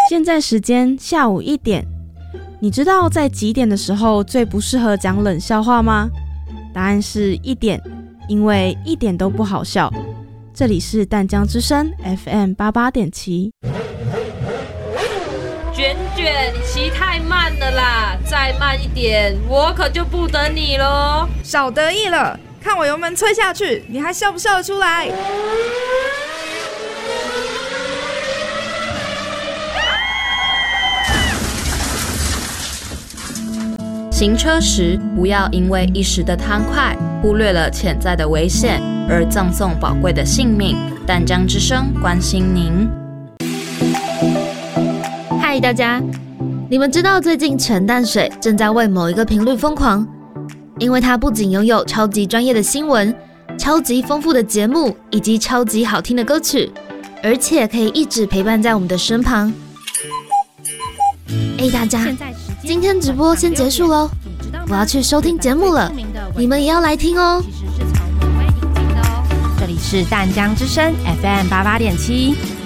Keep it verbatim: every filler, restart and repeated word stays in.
现在时间下午一点，你知道在几点的时候最不适合讲冷笑话吗？答案是一点，因为一点都不好笑。这里是淡江之声 F M 八八点七。 卷卷，你骑太慢了啦，再慢一点，我可就不等你咯。 少得意了，看我油门催下去，你还笑不笑得出来？ 行车时不要因为一时的贪快，忽略了潜在的危险，而葬送宝贵的性命。淡江之声关心您。 嗨，大家，你们知道最近陈淡水正在为某一个频率疯狂，因为它不仅拥有超级专业的新闻、超级丰富的节目以及超级好听的歌曲，而且可以一直陪伴在我们的身旁。哎，大家，今天直播先结束咯，我要去收听节目了，你们也要来听哦。 这里是淡江之声 F M 八八点七。